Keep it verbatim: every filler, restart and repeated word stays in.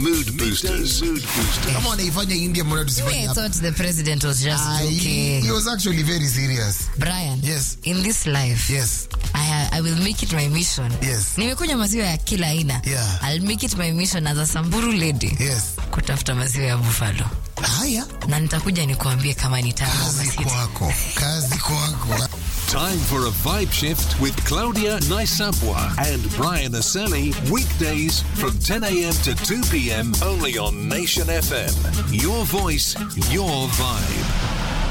mood boosters. Mood boosters. Come on, ifanye India mbona tusifanye I hapa? thought the president was just Ah, he, joking. he was actually very serious. Brian, Yes. in this life, Yes. I, I will make it my mission. Yes. Nimekunywa maziwa ya kila aina. Yeah. I'll make it my mission as a Samburu lady. Yes. Kutafuta maziwa ya buffalo. Haya. Na nitakuja nikuambie kama ni tamu ama Kazi si. kwako. Kazi kwako. Time for a vibe shift with Claudia Naisabwa and Brian Aseli. Weekdays from ten a.m. to two p.m. only on Nation F M. Your voice, your vibe.